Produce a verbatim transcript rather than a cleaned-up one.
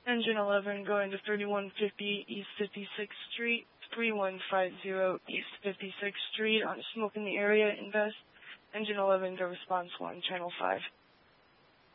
Engine eleven going to thirty-one fifty East fifty-sixth Street, thirty-one fifty East fifty-sixth Street on smoke in the area, invest. Engine eleven to response one, channel five.